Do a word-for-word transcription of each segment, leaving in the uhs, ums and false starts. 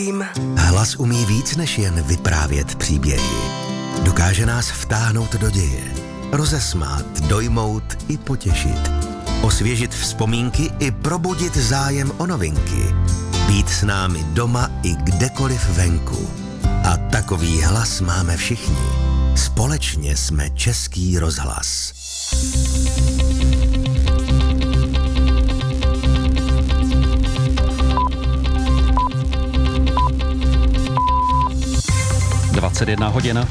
vím. Hlas umí víc než jen vyprávět příběhy. Dokáže nás vtáhnout do děje, rozesmát, dojmout i potěšit, osvěžit vzpomínky i probudit zájem o novinky, být s námi doma i kdekoliv venku. A takový hlas máme všichni. Společně jsme Český rozhlas. dvacet jedna hodin.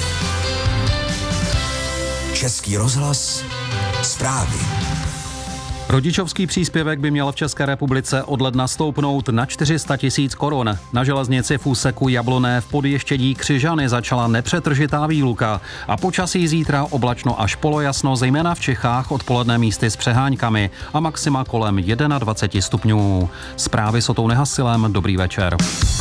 Český rozhlas, zprávy. Rodičovský příspěvek by měl v České republice od ledna stoupnout na čtyři sta tisíc korun. Na železnici v úseku Jabloné v Podještědí Křižany začala nepřetržitá výluka a počasí zítra oblačno až polojasno, zejména v Čechách odpoledne místy s přeháňkami a maxima kolem dvacet jedna stupňů. Zprávy s Otou Nehasilem, dobrý večer.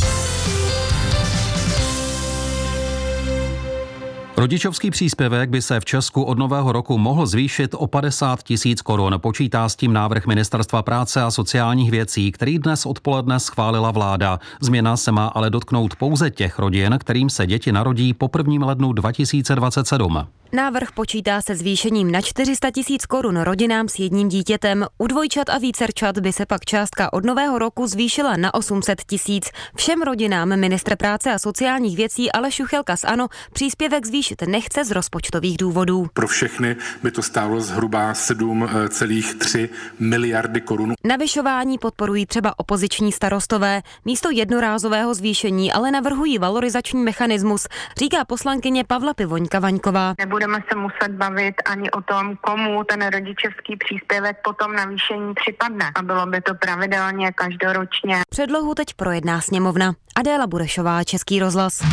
Rodičovský příspěvek by se v Česku od nového roku mohl zvýšit o padesát tisíc korun. Počítá s tím návrh Ministerstva práce a sociálních věcí, který dnes odpoledne schválila vláda. Změna se má ale dotknout pouze těch rodin, kterým se děti narodí po prvním lednu dva tisíce dvacet sedm. Návrh počítá se zvýšením na čtyři sta tisíc korun rodinám s jedním dítětem. U dvojčat a vícerčat by se pak částka od nového roku zvýšila na osm set tisíc. Všem rodinám ministr práce a sociálních věcí Aleš Juchelka z ANO příspěvek zvýšit nechce z rozpočtových důvodů. Pro všechny by to stálo zhruba sedm celá tři miliardy korun. Navyšování podporují třeba opoziční starostové. Místo jednorázového zvýšení ale navrhují valorizační mechanismus, říká poslankyně Pavla Pivoňka-Vaňková. Nebudeme se muset bavit ani o tom, komu ten rodičovský příspěvek potom navýšení připadne. A bylo by to pravidelně každoročně. Předlohu teď projedná sněmovna. Adéla Burešová, Český rozhlas.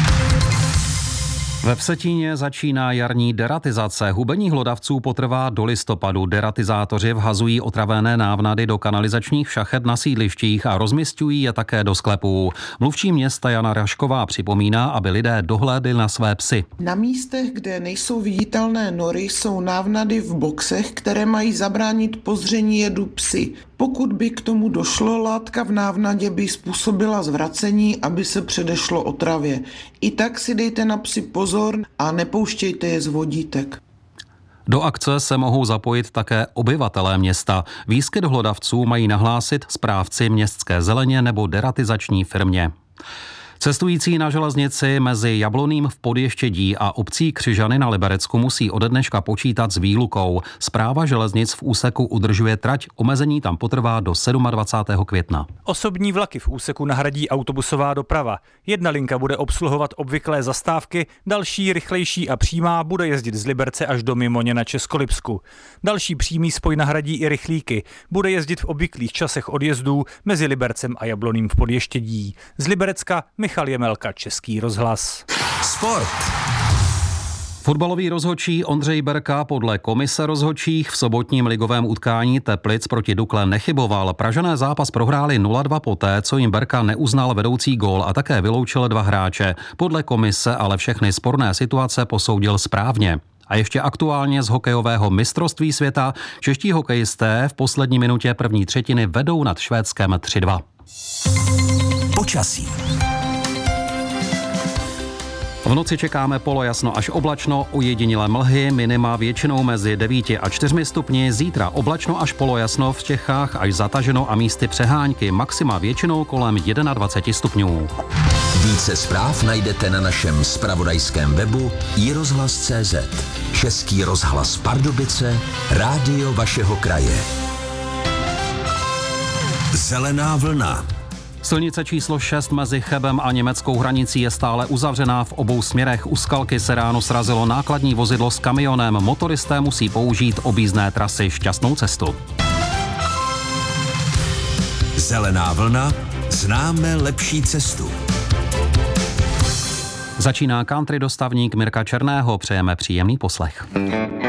Ve Vsetíně začíná jarní deratizace. Hubení hlodavců potrvá do listopadu. Deratizátoři vhazují otravené návnady do kanalizačních šachet na sídlištích a rozmisťují je také do sklepů. Mluvčí města Jana Rašková připomíná, aby lidé dohlédli na své psy. Na místech, kde nejsou viditelné nory, jsou návnady v boxech, které mají zabránit pozření jedu psy. Pokud by k tomu došlo, látka v návnadě by způsobila zvracení, aby se předešlo otravě. I tak si dejte na psy pozor a nepouštějte je z vodítek. Do akce se mohou zapojit také obyvatelé města. Výskyt hlodavců mají nahlásit správci městské zeleně nebo deratizační firmě. Cestující na železnici mezi Jabloným v Podještědí a obcí Křižany na Liberecku musí ode dneška počítat s výlukou. Správa železnic v úseku udržuje trať, omezení tam potrvá do dvacátého sedmého května. Osobní vlaky v úseku nahradí autobusová doprava. Jedna linka bude obsluhovat obvyklé zastávky, další, rychlejší a přímá bude jezdit z Liberce až do Mimoně na Českolipsku. Další přímý spoj nahradí i rychlíky. Bude jezdit v obvyklých časech odjezdů mezi Libercem a Jabloným v Podještědí. Z Liberecka Michal Jemelka, Český rozhlas. Sport. Fotbalový rozhodčí Ondřej Berka podle komise rozhodčích v sobotním ligovém utkání Teplic proti Dukle nechyboval. Pražané zápas prohráli nula dva poté, co jim Berka neuznal vedoucí gól a také vyloučil dva hráče. Podle komise ale všechny sporné situace posoudil správně. A ještě aktuálně z hokejového mistrovství světa čeští hokejisté v poslední minutě první třetiny vedou nad Švédskem tři dva. Počasí. V noci čekáme polojasno až oblačno, ojedinělé mlhy, minima většinou mezi devíti a čtyřmi stupni, zítra oblačno až polojasno v Čechách až zataženo a místy přehánky, maxima většinou kolem dvacet jedna stupňů. Více zpráv najdete na našem zpravodajském webu i rozhlas tečka cé zet. Český rozhlas Pardubice, rádio vašeho kraje. Zelená vlna. Silnice číslo šest mezi Chebem a německou hranicí je stále uzavřená v obou směrech. U Skalky se ráno srazilo nákladní vozidlo s kamionem. Motoristé musí použít objízdné trasy. Šťastnou cestu. Zelená vlna. Známe lepší cestu. Začíná country dostavník Mirka Černého. Přejeme příjemný poslech.